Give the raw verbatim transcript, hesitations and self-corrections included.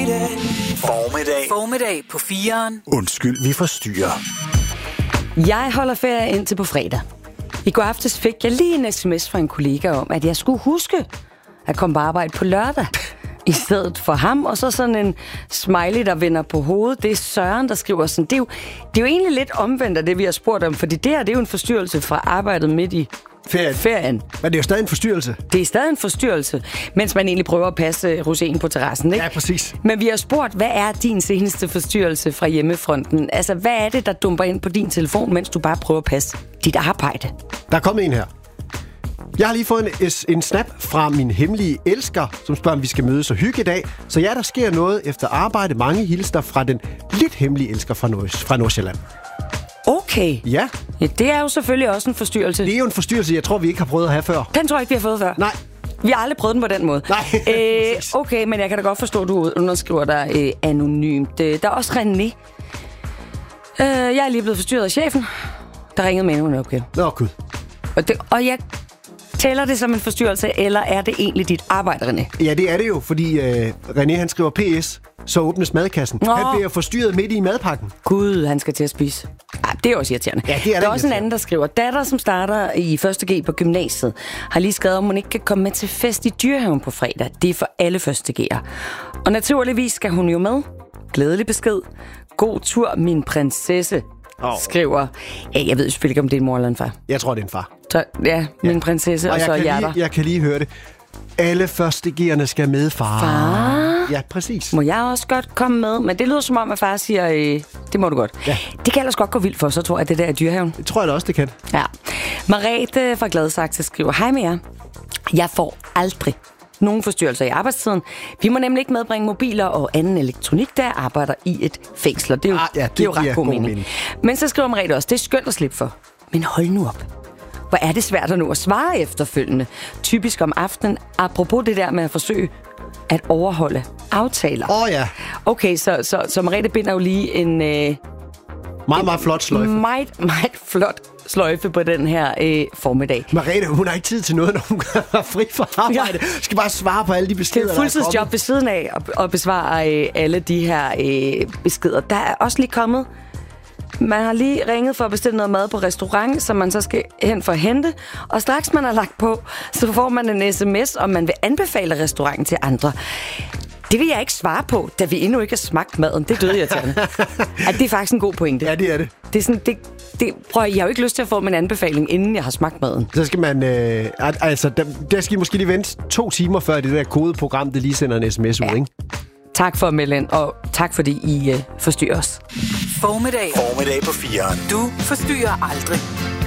Formiddag. Formiddag på fireren. Undskyld, vi forstyrrer. Jeg holder ferie indtil på fredag. I går aftes fik jeg lige en sms fra en kollega om, at jeg skulle huske at komme på arbejde på lørdag. I stedet for ham, og så sådan en smiley, der vender på hovedet. Det er Søren, der skriver sådan. Det er jo, det er jo egentlig lidt omvendt af det, vi har spurgt om, fordi det her, det er jo en forstyrrelse fra arbejdet midt i ferien. ferien. Men det er jo stadig en forstyrrelse. Det er stadig en forstyrrelse, mens man egentlig prøver at passe rosinen på terrassen, ikke? Ja, præcis. Men vi har spurgt, hvad er din seneste forstyrrelse fra hjemmefronten? Altså, hvad er det, der dumper ind på din telefon, mens du bare prøver at passe dit arbejde? Der er kommet en her. Jeg har lige fået en, en snap fra min hemmelige elsker, som spørger, om vi skal mødes og hygge i dag. Så ja, der sker noget efter arbejde. Mange hilsner fra den lidt hemmelige elsker fra, Nord- fra Nordsjælland. Okay. Ja. Ja, det er jo selvfølgelig også en forstyrrelse. Det er jo en forstyrrelse, jeg tror, vi ikke har prøvet at have før. Den tror jeg ikke, vi har fået før. Nej. Vi har aldrig prøvet den på den måde. Nej. Æh, okay, men jeg kan da godt forstå, at du underskriver dig øh, anonymt. Der er også René. Øh, jeg er lige blevet forstyrret af chefen, der ringede med endnu en opgave. Nå, gud. Og, det, og jeg tæller det som en forstyrrelse, eller er det egentlig dit arbejde, René? Ja, det er det jo, fordi øh, René han skriver P S, så åbnes madkassen. Nå. Han bliver forstyrret midt i madpakken. Gud, han skal til at spise. Ah, det er også irriterende. Ja, det er der er også en anden, der skriver, datter, som starter i første G på gymnasiet, har lige skrevet, om hun ikke kan komme med til fest i Dyrehaven på fredag. Det er for alle første G'er. Og naturligvis skal hun jo med. Glædelig besked. God tur, min prinsesse. Oh. Skriver. Ja, jeg ved selvfølgelig ikke, om det er en mor eller en far. Jeg tror, det er en far. Så, ja, min ja. prinsesse, og, og så hjerter. Lige, jeg kan lige høre det. Alle første G'erne skal med, far. Far? Ja, præcis. Må jeg også godt komme med? Men det lyder som om, at far siger, øh, det må du godt. Ja. Det kan ellers godt gå vildt for, så tror jeg, at det der er Dyrehaven. Det tror jeg da også, det kan. Ja. Merete fra Gladsaxe skriver, hej med jer. Jeg får aldrig nogen forstyrrelser i arbejdstiden. Vi må nemlig ikke medbringe mobiler og anden elektronik, der arbejder i et fængsel. Det er jo, ah, ja, det det er jo ret god mening. mening. Men så skriver Merete også, det er skønt at slippe for. Men hold nu op. Hvor er det svært at nu at svare efterfølgende. Typisk om aftenen. Apropos det der med at forsøge at overholde aftaler. Åh oh, ja. Okay, så, så, så Merete binder jo lige en... Øh, meget, meget flot sløjfe. Meget, meget flot sløjfe på den her øh, formiddag. Merete, hun har ikke tid til noget, når hun er fri fra arbejde. Ja. Skal bare svare på alle de beskeder, der er kommet. Det er fuldtidsjob ved siden af at besvare øh, alle de her øh, beskeder. Der er også lige kommet... Man har lige ringet for at bestille noget mad på restaurant, som man så skal hen for at hente. Og straks man har lagt på, så får man en sms, om man vil anbefale restauranten til andre. Det vil jeg ikke svare på, da vi endnu ikke har smagt maden. Det døde jeg til. At det er faktisk en god pointe. Ja, det er det. Det er sådan, det, det, prøv, jeg har jo ikke lyst til at få min anbefaling, inden jeg har smagt maden. Så skal man, øh, altså, der, der skal I måske lige vente to timer, før det der kodeprogram, det lige sender en sms ud, ja. Ikke? Tak for at melde ind, og tak fordi I øh, forstyrrer os. Formiddag. Formiddag på fireren. Du forstyrrer aldrig.